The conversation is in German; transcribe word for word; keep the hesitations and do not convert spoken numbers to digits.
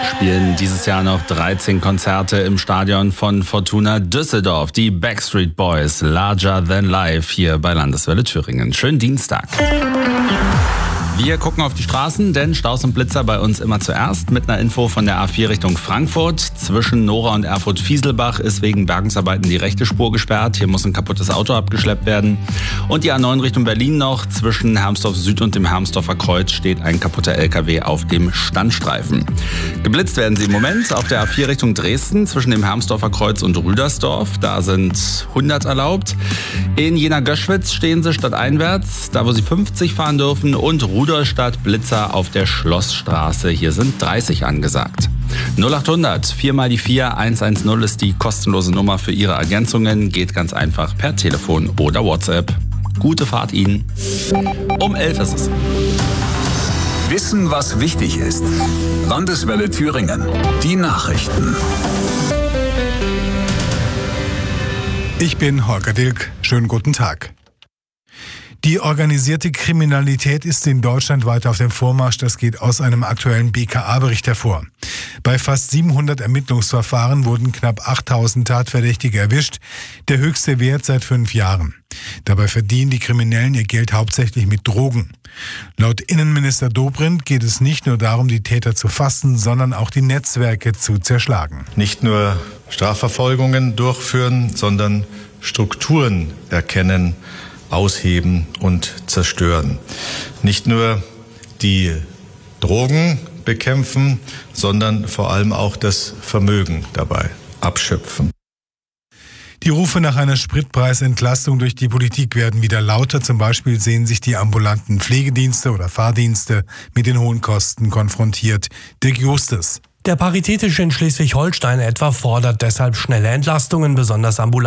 spielen dieses Jahr noch dreizehn Konzerte im Stadion von Fortuna Düsseldorf. Die Backstreet Boys, Larger Than Life, hier bei Landeswelle Thüringen. Schönen Dienstag. Wir gucken auf die Straßen, denn Staus und Blitzer bei uns immer zuerst. Mit einer Info von der A vier Richtung Frankfurt. Zwischen Nora und Erfurt-Fieselbach ist wegen Bergungsarbeiten die rechte Spur gesperrt. Hier muss ein kaputtes Auto abgeschleppt werden. Und die A neun Richtung Berlin noch. Zwischen Hermsdorf Süd und dem Hermsdorfer Kreuz steht ein kaputter L K W auf dem Standstreifen. Geblitzt werden sie im Moment auf der A vier Richtung Dresden zwischen dem Hermsdorfer Kreuz und Rüdersdorf. Da sind hundert erlaubt. In Jena-Göschwitz stehen sie stadteinwärts, da wo sie fünfzig fahren dürfen. Und Rudolstadt Blitzer auf der Schlossstraße. Hier sind dreißig angesagt. null achthundert vier mal die vier eins eins null ist die kostenlose Nummer für Ihre Ergänzungen. Geht ganz einfach per Telefon oder WhatsApp. Gute Fahrt Ihnen. Um elf ist es. Wissen, was wichtig ist. Landeswelle Thüringen. Die Nachrichten. Ich bin Holger Dilk. Schönen guten Tag. Die organisierte Kriminalität ist in Deutschland weiter auf dem Vormarsch. Das geht aus einem aktuellen B K A-Bericht hervor. Bei fast siebenhundert Ermittlungsverfahren wurden knapp achttausend Tatverdächtige erwischt, der höchste Wert seit fünf Jahren. Dabei verdienen die Kriminellen ihr Geld hauptsächlich mit Drogen. Laut Innenminister Dobrindt geht es nicht nur darum, die Täter zu fassen, sondern auch die Netzwerke zu zerschlagen. Nicht nur Strafverfolgungen durchführen, sondern Strukturen erkennen, ausheben und zerstören. Nicht nur die Drogen bekämpfen, sondern vor allem auch das Vermögen dabei abschöpfen. Die Rufe nach einer Spritpreisentlastung durch die Politik werden wieder lauter. Zum Beispiel sehen sich die ambulanten Pflegedienste oder Fahrdienste mit den hohen Kosten konfrontiert. Dirk Justus. Der Paritätische in Schleswig-Holstein etwa fordert deshalb schnelle Entlastungen, besonders ambulant.